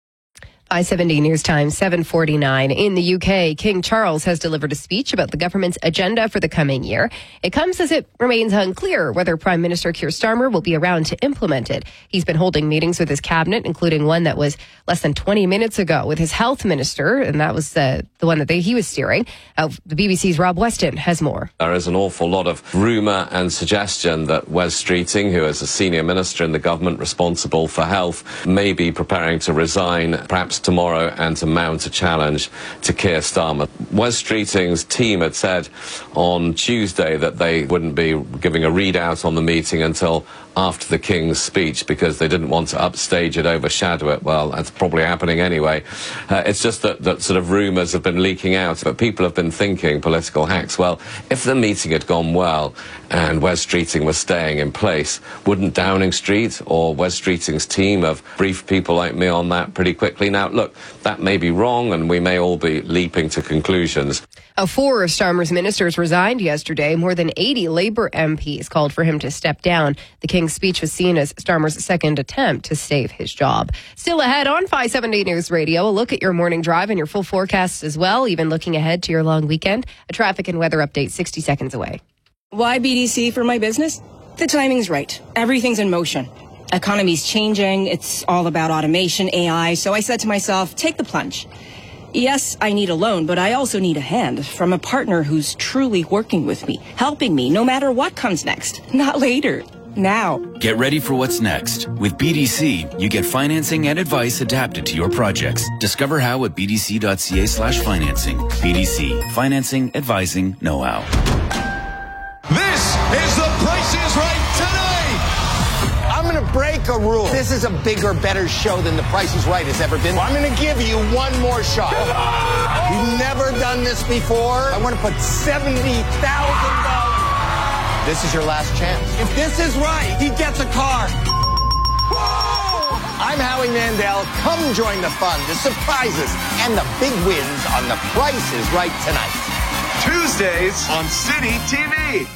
five seventy News Time, seven forty-nine. In the U K, King Charles has delivered a speech about the government's agenda for the coming year. It comes as it remains unclear whether Prime Minister Keir Starmer will be around to implement it. He's been holding meetings with his cabinet, including one that was less than twenty minutes ago with his health minister, and that was uh, the one that they, he was steering. Uh, the B B C's Rob Weston has more. There is an awful lot of rumour and suggestion that Wes Streeting, who is a senior minister in the government responsible for health, may be preparing to resign, perhaps tomorrow, and to mount a challenge to Keir Starmer. Wes Streeting's team had said on Tuesday that they wouldn't be giving a readout on the meeting until after the King's speech because they didn't want to upstage it, overshadow it. Well, that's probably happening anyway. Uh, it's just that, that sort of rumours have been leaking out, but people have been thinking, political hacks, well, if the meeting had gone well and Wes Streeting was staying in place, wouldn't Downing Street or Wes Streeting's team have briefed people like me on that pretty quickly? Now, look, that may be wrong, and we may all be leaping to conclusions. Uh, four of Starmer's ministers resigned yesterday. More than eighty Labour M Ps called for him to step down. The King's speech was seen as Starmer's second attempt to save his job. Still ahead on five seventy News Radio, a look at your morning drive and your full forecasts as well, even looking ahead to your long weekend. A traffic and weather update sixty seconds away. Why B D C for my business? The timing's right. Everything's in motion. Economy's changing. It's all about automation, A I. So I said to myself, take the plunge. Yes, I need a loan, but I also need a hand from a partner who's truly working with me, helping me no matter what comes next. Not later. Now. Get ready for what's next. With B D C, you get financing and advice adapted to your projects. Discover how at b d c dot c a slash financing. B D C. Financing, advising, know-how. This is the Price is Right break a rule. This is a bigger, better show than The Price is Right has ever been. Well, I'm going to give you one more shot. You've never done this before. I want to put seventy thousand dollars. This is your last chance. If this is right, he gets a car. Whoa! I'm Howie Mandel. Come join the fun, the surprises, and the big wins on The Price is Right tonight. Tuesdays on City T V.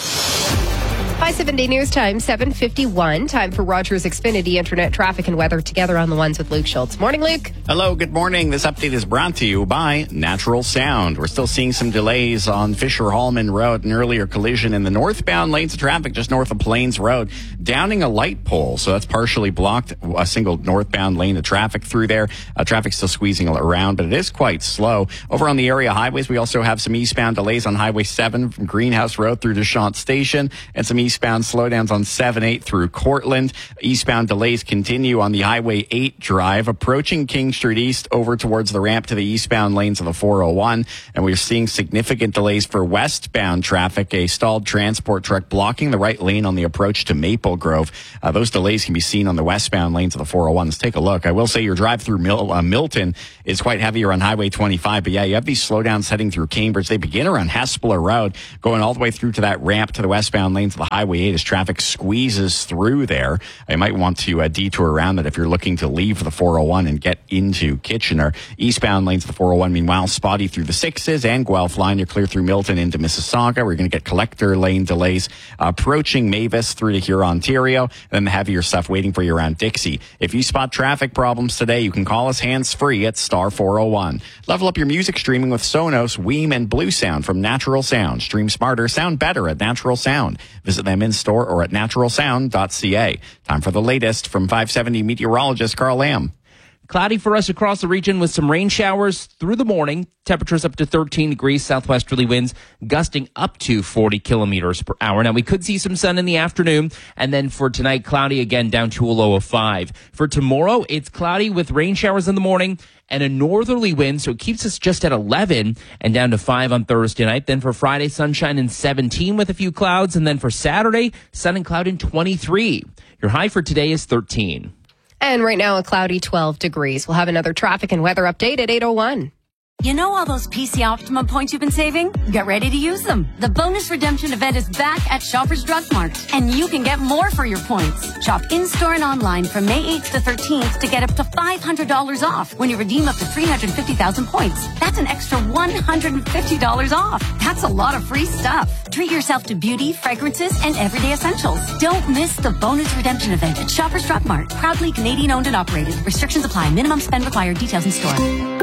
five seventy News Time, seven fifty-one. Time for Rogers Xfinity Internet traffic and weather together on the ones with Luke Schultz. Morning, Luke. Hello, good morning. This update is brought to you by Natural Sound. We're still seeing some delays on Fisher-Hallman Road, an earlier collision in the northbound lanes of traffic just north of Plains Road, downing a light pole. So that's partially blocked a single northbound lane of traffic through there. Uh, traffic's still squeezing around, but it is quite slow. Over on the area highways, we also have some eastbound delays on Highway seven from Greenhouse Road through Deschamps Station, and some eastbound slowdowns on seven eight through Cortland. Eastbound delays continue on the Highway eight drive, approaching King Street East over towards the ramp to the eastbound lanes of the four oh one. And we're seeing significant delays for westbound traffic. A stalled transport truck blocking the right lane on the approach to Maple Grove. Uh, those delays can be seen on the westbound lanes of the four oh one. Let's take a look. I will say your drive through Mil- uh, Milton is quite heavier on Highway twenty-five. But yeah, you have these slowdowns heading through Cambridge. They begin around Hespeler Road, going all the way through to that ramp to the westbound lanes of the Highway eight as traffic squeezes through there. You might want to uh, detour around that if you're looking to leave the four oh one and get into Kitchener. Eastbound lanes of the four oh one, meanwhile, spotty through the sixes and Guelph line. You're clear through Milton into Mississauga. We're going to get collector lane delays uh, approaching Mavis through to Huron, Ontario, and then the heavier stuff waiting for you around Dixie. If you spot traffic problems today, you can call us hands-free at star four oh one. Level up your music streaming with Sonos, Weem, and Blue Sound from Natural Sound. Stream smarter, sound better at Natural Sound. Visit them in store or at natural sound dot c a. Time for the latest from five seventy meteorologist Carl Lamb. Cloudy for us across the region with some rain showers through the morning. Temperatures up to thirteen degrees, southwesterly winds gusting up to forty kilometers per hour. Now, we could see some sun in the afternoon, and then for tonight, cloudy again down to a low of five. For tomorrow, it's cloudy with rain showers in the morning and a northerly wind, so it keeps us just at eleven and down to five on Thursday night. Then for Friday, sunshine and seventeen with a few clouds, and then for Saturday, sun and cloud and twenty-three. Your high for today is thirteen. And right now, a cloudy twelve degrees. We'll have another traffic and weather update at eight oh one. You know all those P C Optimum points you've been saving? Get ready to use them. The bonus redemption event is back at Shoppers Drug Mart, and you can get more for your points. Shop in-store and online from May eighth to thirteenth to get up to five hundred dollars off when you redeem up to three hundred fifty thousand points. That's an extra one hundred fifty dollars off. That's a lot of free stuff. Treat yourself to beauty, fragrances, and everyday essentials. Don't miss the bonus redemption event at Shoppers Drug Mart. Proudly Canadian owned and operated. Restrictions apply. Minimum spend required. Details in store.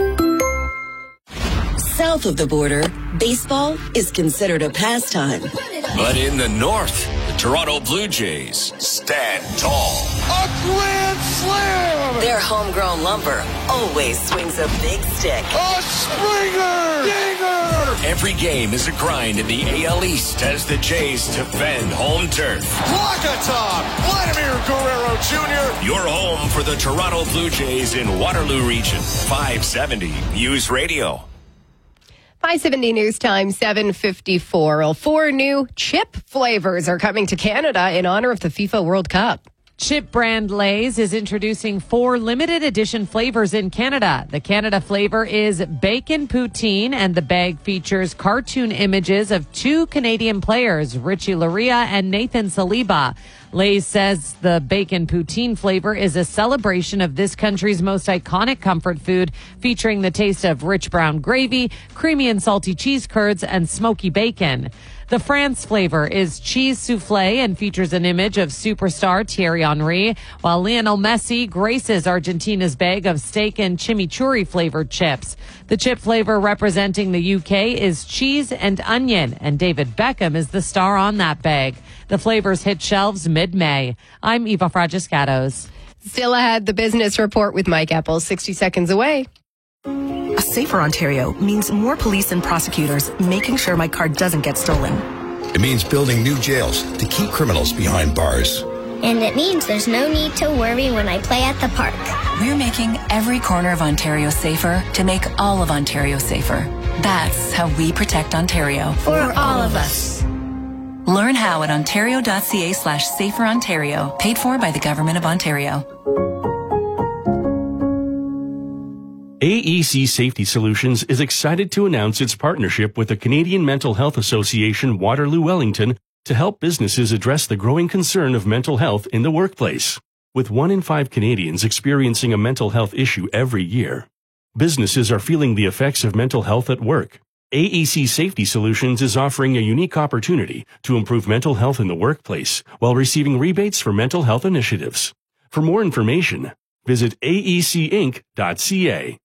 South of the border, baseball is considered a pastime. But in the north, the Toronto Blue Jays stand tall. A grand slam! Their homegrown lumber always swings a big stick. A Springer! Dinger! Every game is a grind in the A L East as the Jays defend home turf. Walkatalk! Vladimir Guerrero Junior Your home for the Toronto Blue Jays in Waterloo Region. five seventy News Radio. five seventy News Time, seven fifty-four. Well, four new chip flavors are coming to Canada in honor of the FIFA World Cup. Chip brand Lay's is introducing four limited edition flavors in Canada. The Canada flavor is bacon poutine, and the bag features cartoon images of two Canadian players, Richie Laryea and Nathan Saliba. Lay's says the bacon poutine flavor is a celebration of this country's most iconic comfort food, featuring the taste of rich brown gravy, creamy and salty cheese curds, and smoky bacon. The France flavor is cheese souffle and features an image of superstar Thierry Henry, while Lionel Messi graces Argentina's bag of steak and chimichurri flavored chips. The chip flavor representing the U K is cheese and onion, and David Beckham is the star on that bag. The flavors hit shelves mid-May. I'm Eva Fragiscatos. Still ahead, the business report with Mike Epple, sixty seconds away. A safer Ontario means more police and prosecutors making sure my car doesn't get stolen. It means building new jails to keep criminals behind bars. And it means there's no need to worry when I play at the park. We're making every corner of Ontario safer to make all of Ontario safer. That's how we protect Ontario. For all of us. Learn how at ontario.ca slash safer Ontario. Paid for by the Government of Ontario. A E C Safety Solutions is excited to announce its partnership with the Canadian Mental Health Association Waterloo Wellington to help businesses address the growing concern of mental health in the workplace. With one in five Canadians experiencing a mental health issue every year, businesses are feeling the effects of mental health at work. A E C Safety Solutions is offering a unique opportunity to improve mental health in the workplace while receiving rebates for mental health initiatives. For more information, visit A E C inc dot C A.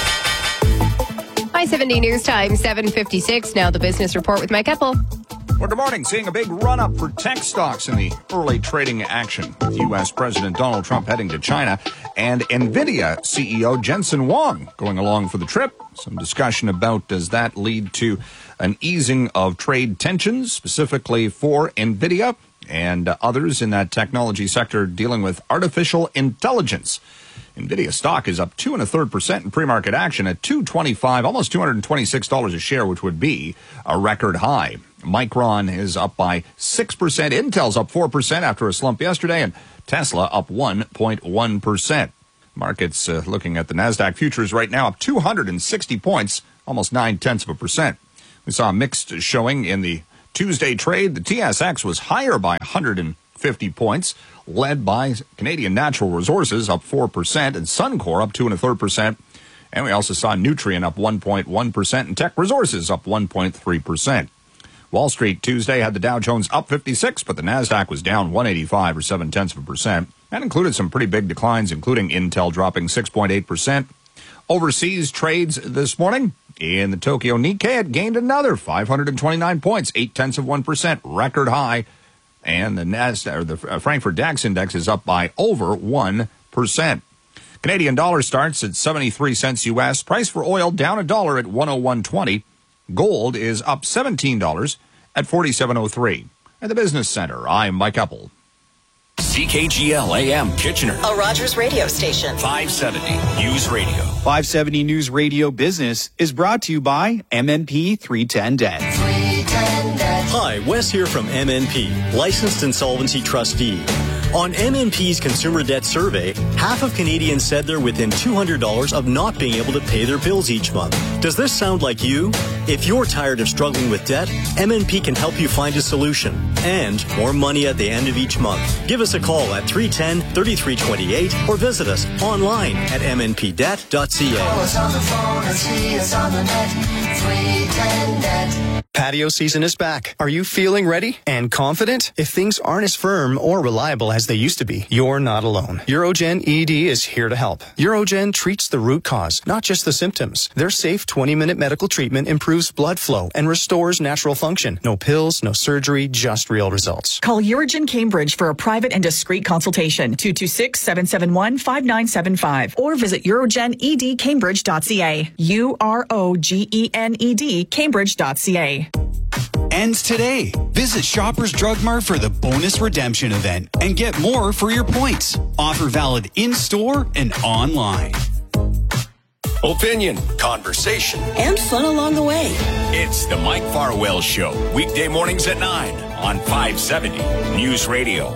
five seventy News Time, seven fifty-six. Now the business report with Mike Epple. Well, good morning. Seeing a big run-up for tech stocks in the early trading action, with U S. President Donald Trump heading to China and NVIDIA C E O Jensen Huang going along for the trip. Some discussion about does that lead to an easing of trade tensions, specifically for NVIDIA and uh, others in that technology sector dealing with artificial intelligence. NVIDIA stock is up two and a third percent in pre-market action at two twenty-five, almost two hundred twenty-six dollars a share, which would be a record high. Micron is up by six percent. Intel's up four percent after a slump yesterday, and Tesla up one point one percent. Markets uh, looking at the NASDAQ futures right now up two hundred sixty points, almost nine tenths of a percent. We saw a mixed showing in the Tuesday trade. The T S X was higher by one hundred fifty points, led by Canadian Natural Resources up four percent and Suncor up two and a third percent. And we also saw Nutrien up one point one percent and Tech Resources up one point three percent. Wall Street Tuesday had the Dow Jones up fifty-six, but the NASDAQ was down one eighty-five or seven tenths of a percent. That included some pretty big declines, including Intel dropping six point eight percent. Overseas trades this morning. In the Tokyo Nikkei, it gained another five hundred twenty-nine points, eight tenths of one percent, record high. And the NASDAQ, or the Frankfurt DAX index is up by over one percent. Canadian dollar starts at seventy-three cents U S. Price for oil down a dollar at one oh one twenty. Gold is up seventeen dollars at forty-seven oh three. At the Business Center, I'm Mike Epple. C K G L A M Kitchener. A Rogers radio station. five seventy News Radio. five seventy News Radio Business is brought to you by M N P three ten Debt. three ten Debt. Hi, Wes here from M N P, licensed insolvency trustee. On M N P's consumer debt survey, half of Canadians said they're within two hundred dollars of not being able to pay their bills each month. Does this sound like you? If you're tired of struggling with debt, M N P can help you find a solution and more money at the end of each month. Give us a call at three one zero, three three two eight or visit us online at m n p debt dot c a. Call us on the phone or see us on the net. three ten Debt. Patio season is back. Are you feeling ready and confident? If things aren't as firm or reliable as they used to be, you're not alone. Urogen E D is here to help. Urogen treats the root cause, not just the symptoms. Their safe twenty-minute medical treatment improves blood flow and restores natural function. No pills, no surgery, just real results. Call Urogen Cambridge for a private and discreet consultation. two two six, seven seven one, five nine seven five or visit urogen e d cambridge dot c a. U R O G E N E D Cambridge dot c a. Ends today. Visit Shoppers Drug Mart for the bonus redemption event and get more for your points. Offer valid in-store and online. Opinion, conversation, and fun along the way. It's the Mike Farwell Show, weekday mornings at nine on five seventy News Radio.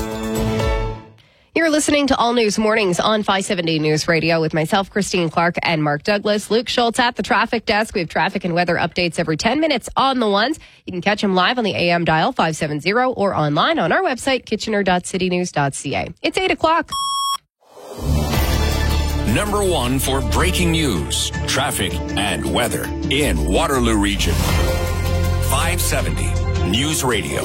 You're listening to All News Mornings on five seventy News Radio with myself, Christine Clark, and Mark Douglas. Luke Schultz at the traffic desk. We have traffic and weather updates every ten minutes on the ones. You can catch them live on the A M dial five seventy or online on our website, kitchener dot city news dot c a. It's eight o'clock. Number one for breaking news, traffic, and weather in Waterloo Region. five seventy News Radio.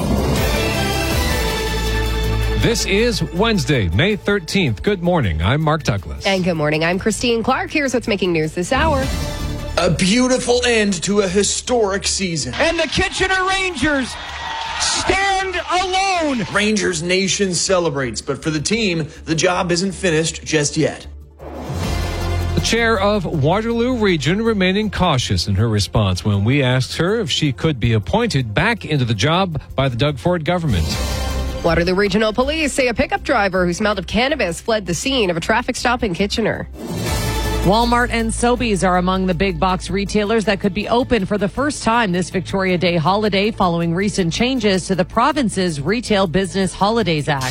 This is Wednesday, May thirteenth. Good morning. I'm Mark Douglas. And good morning. I'm Christine Clark. Here's what's making news this hour. A beautiful end to a historic season. And the Kitchener Rangers stand alone. Rangers Nation celebrates, but for the team, the job isn't finished just yet. The chair of Waterloo Region remaining cautious in her response when we asked her if she could be appointed back into the job by the Doug Ford government. Waterloo Regional Police say a pickup driver who smelled of cannabis fled the scene of a traffic stop in Kitchener. Walmart and Sobeys are among the big box retailers that could be open for the first time this Victoria Day holiday following recent changes to the province's Retail Business Holidays Act.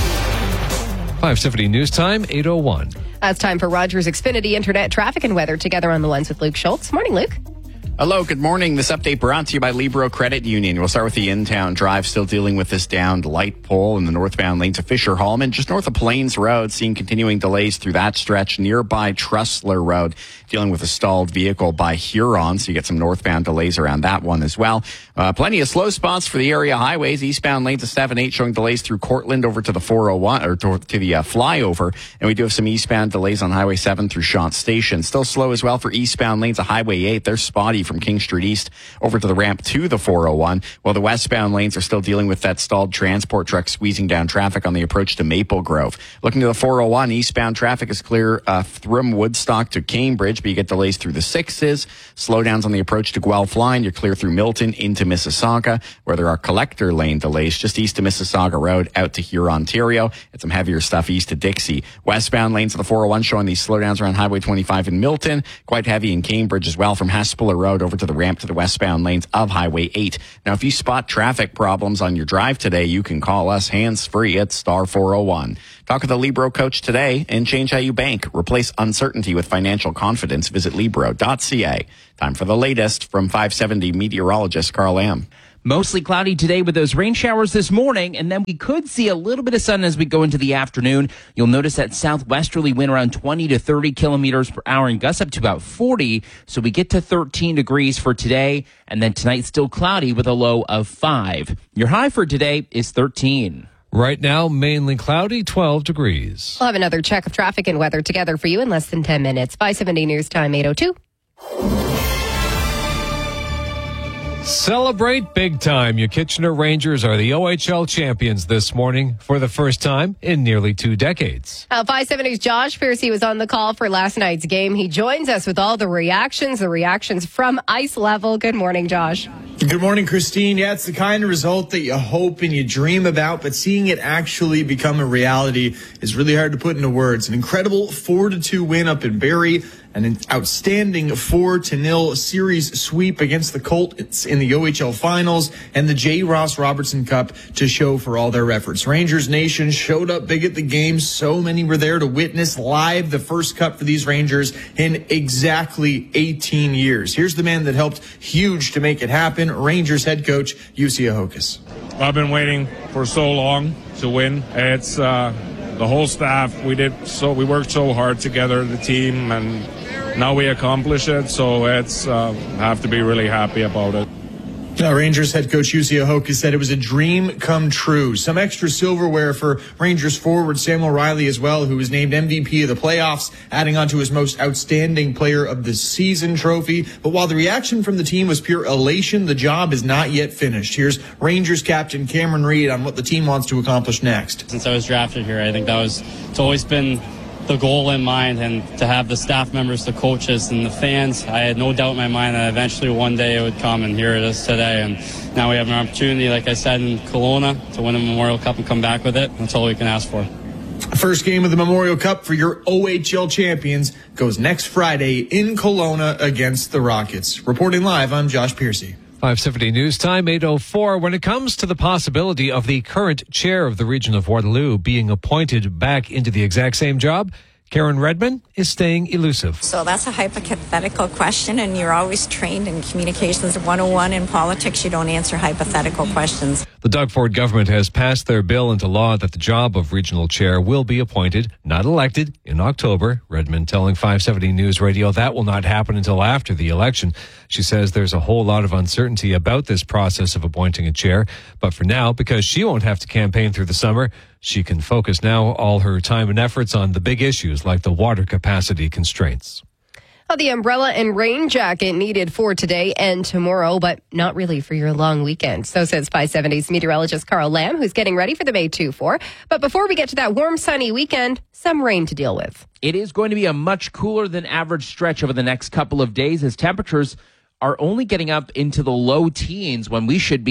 five seventy News Time, eight oh one. It's time for Rogers Xfinity Internet traffic and weather together on the ones with Luke Schultz. Morning, Luke. Hello, good morning. This update brought to you by Libro Credit Union. We'll start with the in-town drive, still dealing with this downed light pole in the northbound lane to Fisher Hallman, just north of Plains Road, seeing continuing delays through that stretch. Nearby Trustler Road, dealing with a stalled vehicle by Huron, so you get some northbound delays around that one as well. Uh, plenty of slow spots for the area highways. Eastbound lanes to seven eight showing delays through Cortland over to the four oh one, or to, to the uh, flyover. And we do have some eastbound delays on Highway seven through Shant Station. Still slow as well for eastbound lanes of Highway eight. They're spotty from King Street East over to the ramp to the four oh one, while the westbound lanes are still dealing with that stalled transport truck squeezing down traffic on the approach to Maple Grove. Looking to the four oh one, eastbound traffic is clear uh, from Woodstock to Cambridge, but you get delays through the sixes. Slowdowns on the approach to Guelph Line. You're clear through Milton into Mississauga, where there are collector lane delays just east of Mississauga Road out to Huron, Ontario, and some heavier stuff east to Dixie. Westbound lanes of the four oh one showing these slowdowns around Highway twenty-five in Milton, quite heavy in Cambridge as well from Hespeler Road over to the ramp to the westbound lanes of Highway eight. Now, if you spot traffic problems on your drive today, you can call us hands-free at star four oh one. Talk with a Libro coach today and change how you bank. Replace uncertainty with financial confidence. Visit Libro dot c a. Time for the latest from five seventy meteorologist Carl Lamb. Mostly cloudy today with those rain showers this morning, and then we could see a little bit of sun as we go into the afternoon. You'll notice that southwesterly wind around twenty to thirty kilometers per hour and gusts up to about forty. So we get to thirteen degrees for today, and then tonight still cloudy with a low of five. Your high for today is thirteen. Right now, mainly cloudy, twelve degrees. We'll have another check of traffic and weather together for you in less than ten minutes. five seventy News Time, eight oh two. Celebrate big time. Your Kitchener Rangers are the O H L champions this morning for the first time in nearly two decades. Uh, five seventy's Josh Piercy was on the call for last night's game. He joins us with all the reactions, the reactions from ice level. Good morning, Josh. Good morning, Christine. Yeah, it's the kind of result that you hope and you dream about, but seeing it actually become a reality is really hard to put into words. An incredible four to two win up in Barrie, an outstanding four to nil series sweep against the Colts in the O H L finals, and the J. Ross Robertson Cup to show for all their efforts. Rangers Nation showed up big at the game. So many were there to witness live the first cup for these Rangers in exactly eighteen years. Here's the man that helped huge to make it happen, Rangers head coach Jussi Ahokas. I've been waiting for so long to win. It's uh, the whole staff. We did so. We worked so hard together, the team, and now we accomplish it. So it's uh, have to be really happy about it. Now, Rangers head coach Jussi Ahokas said it was a dream come true. Some extra silverware for Rangers forward Samuel Riley as well, who was named M V P of the playoffs, adding on to his most outstanding player of the season trophy. But while the reaction from the team was pure elation, the job is not yet finished. Here's Rangers captain Cameron Reid on what the team wants to accomplish next. Since I was drafted here, I think that was, it's always been the goal in mind, and to have the staff members, the coaches, and the fans, I had no doubt in my mind that eventually one day it would come, and here it is today. And now we have an opportunity, like I said, in Kelowna to win a Memorial Cup and come back with it. That's all we can ask for. First game of the Memorial Cup for your O H L champions goes next Friday in Kelowna against the Rockets. Reporting live, I'm Josh Piercy. five seventy News Time, eight oh four. When it comes to the possibility of the current chair of the region of Waterloo being appointed back into the exact same job, Karen Redmond is staying elusive. So that's a hypothetical question, and you're always trained in communications one oh one. In politics, you don't answer hypothetical questions. The Doug Ford government has passed their bill into law that the job of regional chair will be appointed, not elected, in October. Redmond telling five seventy News Radio that will not happen until after the election. She says there's a whole lot of uncertainty about this process of appointing a chair, but for now, because she won't have to campaign through the summer, she can focus now all her time and efforts on the big issues like the water capacity constraints. Well, the umbrella and rain jacket needed for today and tomorrow, but not really for your long weekend. So says five seventy's meteorologist Carl Lamb, who's getting ready for the May two four. But before we get to that warm, sunny weekend, some rain to deal with. It is going to be a much cooler than average stretch over the next couple of days as temperatures are only getting up into the low teens when we should be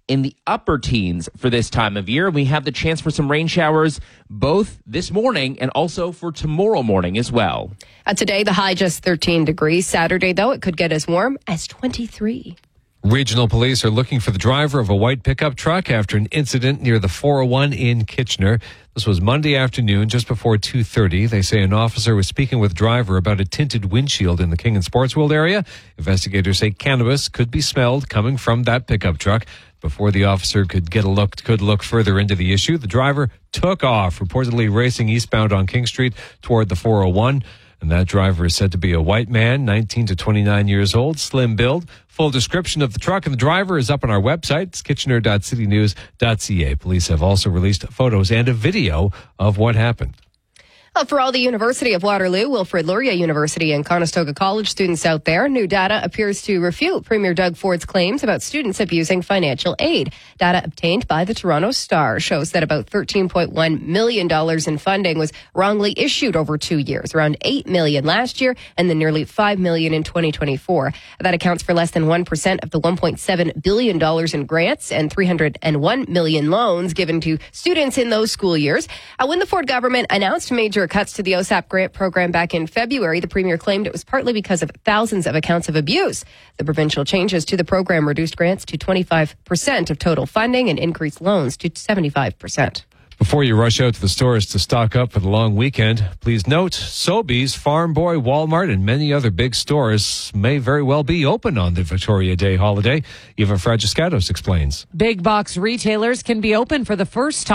in the upper teens for this time of year. We have the chance for some rain showers both this morning and also for tomorrow morning as well. Uh, today, the high just thirteen degrees. Saturday, though, it could get as warm as twenty-three. Regional police are looking for the driver of a white pickup truck after an incident near the four oh one in Kitchener. This was Monday afternoon, just before two thirty. They say an officer was speaking with the driver about a tinted windshield in the King and Sports World area. Investigators say cannabis could be smelled coming from that pickup truck. Before the officer could get a look, could look further into the issue, the driver took off, reportedly racing eastbound on King Street toward the four oh one. And that driver is said to be a white man, nineteen to twenty-nine years old, slim build. Full description of the truck and the driver is up on our website. It's kitchener dot city news dot c a. Police have also released photos and a video of what happened. Well, for all the University of Waterloo, Wilfrid Laurier University, and Conestoga College students out there, new data appears to refute Premier Doug Ford's claims about students abusing financial aid. Data obtained by the Toronto Star shows that about thirteen point one million dollars in funding was wrongly issued over two years, around eight million dollars last year, and then nearly five million dollars in twenty twenty-four. That accounts for less than one percent of the one point seven billion dollars in grants and three hundred one million dollars loans given to students in those school years. Uh, when the Ford government announced major cuts to the O S A P grant program back in February, the Premier claimed it was partly because of thousands of accounts of abuse. The provincial changes to the program reduced grants to twenty-five percent of total funding and increased loans to seventy-five percent. Before you rush out to the stores to stock up for the long weekend, please note Sobeys, Farm Boy, Walmart, and many other big stores may very well be open on the Victoria Day holiday. Eva Fragiscatos explains. Big box retailers can be open for the first time